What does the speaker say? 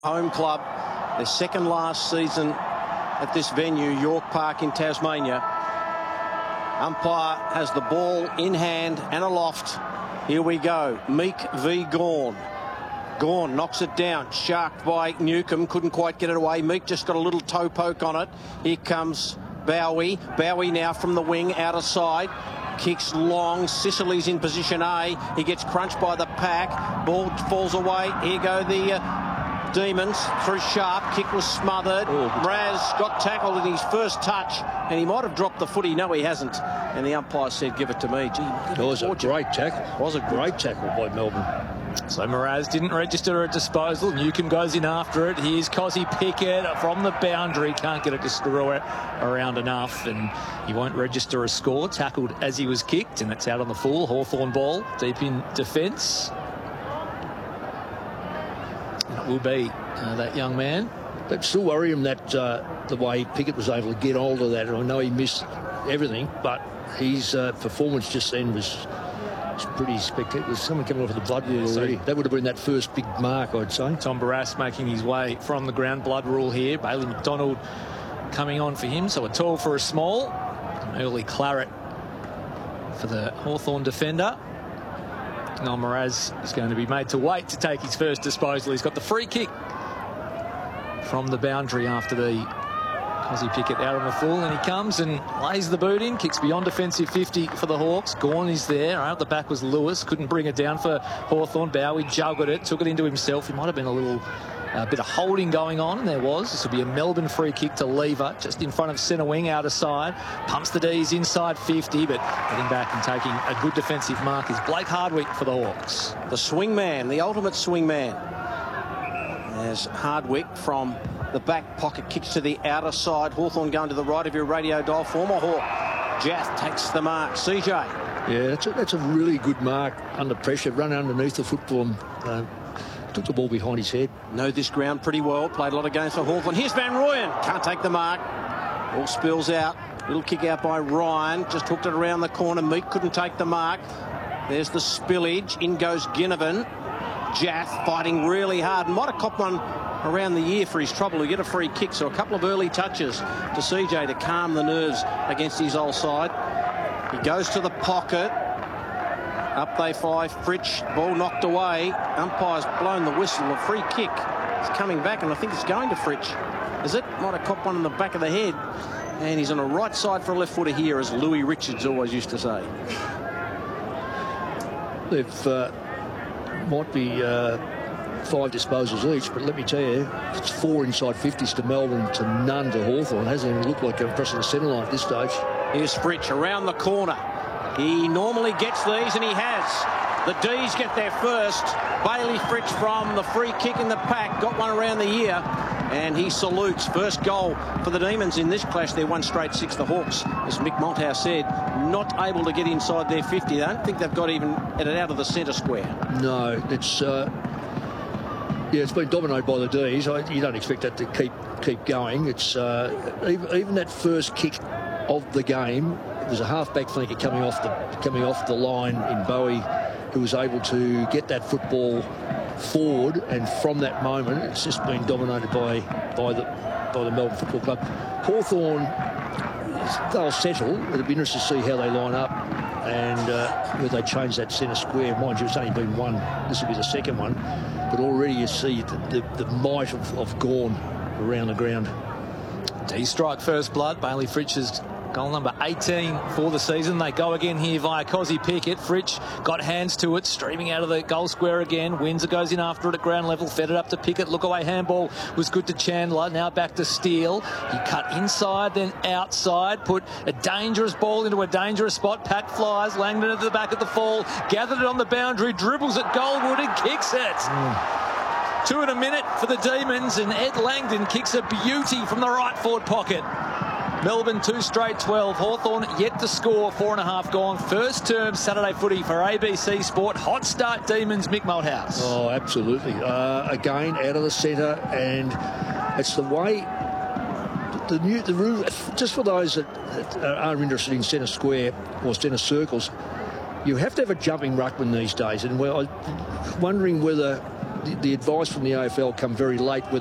home club, their second last season at this venue, York Park in Tasmania. Umpire has the ball in hand and aloft. Here we go. Meek v Gawn. Gawn knocks it down. Sharked by Newcombe. Couldn't quite get it away. Meek just got a little toe poke on it. Here comes Bowie. Bowie now from the wing, out of side. Kicks long. Sicily's in position A. He gets crunched by the pack. Ball falls away. Here go the Demons through Sharp. Kick was smothered. Raz got tackled in his first touch, and he might have dropped the footy. No, he hasn't. And the umpire said, "Give it to me." Gee, it was a great tackle. It was a great tackle by Melbourne. So Mraz didn't register a disposal. Newcombe goes in after it. Here's Cozzy Pickett from the boundary. Can't get it to screw it around enough, and he won't register a score. Tackled as he was kicked, and it's out on the full. Hawthorn ball deep in defence. And it will be that young man. But still worry him that the way Pickett was able to get hold of that. And I know he missed everything, but his performance just then was pretty spectacular. There's someone coming off of the blood rule already. That would have been that first big mark, I'd say. Tom Barrass making his way from the ground blood rule here. Bailey McDonald coming on for him. So a tall for a small. An early claret for the Hawthorn defender. Noel Mraz is going to be made to wait to take his first disposal. He's got the free kick from the boundary after the Cozzy Pickett out on the full, and he comes and lays the boot in, kicks beyond defensive 50 for the Hawks. Gawn is there. Out the back was Lewis. Couldn't bring it down for Hawthorn. Bowie juggled it, took it into himself. He might have been a little bit of holding going on, and there was. This will be a Melbourne free kick to Lever, just in front of centre wing, out of side. Pumps the D's inside 50, but getting back and taking a good defensive mark is Blake Hardwick for the Hawks. The swing man, the ultimate swing man. As Hardwick from the back pocket kicks to the outer side. Hawthorn going to the right of your radio dial. Former Hawk. Jath takes the mark. CJ. Yeah, that's a really good mark under pressure. Run underneath the football and took the ball behind his head. Know this ground pretty well. Played a lot of games for Hawthorn. Here's Van Rooyen. Can't take the mark. Ball spills out. Little kick out by Ryan. Just hooked it around the corner. Meek couldn't take the mark. There's the spillage. In goes Ginnivan. Jath fighting really hard. Might have copped one around the ear for his trouble to get a free kick. So a couple of early touches to CJ to calm the nerves against his old side. He goes to the pocket. Up they fly. Fritsch. Ball knocked away. Umpire's blown the whistle. A free kick. It's coming back, and I think it's going to Fritsch. Is it? Might have copped one in the back of the head. And he's on the right side for a left footer here, as Louis Richards always used to say. They've might be 5 disposals each, but let me tell you, it's 4 inside 50s to Melbourne to none to Hawthorn. Hasn't even looked like they're crossing the centre line at this stage. Here's Fritsch around the corner. He normally gets these, and he has. The D's get there first. Bailey Fritsch from the free kick in the pack. Got one around the ear, and he salutes. First goal for the Demons in this clash. They're 1 straight 6. The Hawks, as Mick Malthouse said, not able to get inside their 50. I don't think they've got even it out of the centre square. No, it's it's been dominated by the D's. You don't expect that to keep going. It's even that first kick of the game. There's a half-back flanker coming off the line in Bowie, who was able to get that football forward, and from that moment, it's just been dominated by the Melbourne Football Club. Hawthorn, they'll settle. It'll be interesting to see how they line up and whether they change that centre square. Mind you, it's only been one. This will be the second one. But already you see the might of Gawn around the ground. D-strike first blood. Bailey Fritsch's goal number 18 for the season. They go again here via Cozzy Pickett. Fritsch got hands to it, streaming out of the goal square again. Windsor goes in after it at ground level, fed it up to Pickett. Look away handball was good to Chandler. Now back to Steele. He cut inside, then outside, put a dangerous ball into a dangerous spot. Pack flies, Langdon at the back of the fall, gathered it on the boundary, dribbles at Goldwood and kicks it. 2 in a minute for the Demons, and Ed Langdon kicks a beauty from the right forward pocket. Melbourne 2 straight 12. Hawthorn yet to score. 4.5 gone. First term Saturday footy for ABC Sport. Hot start Demons, Mick Malthouse. Oh, absolutely. Again, out of the centre, and it's the way the rule. Just for those that are interested in centre square or centre circles, you have to have a jumping ruckman these days, and we're wondering whether the advice from the AFL come very late with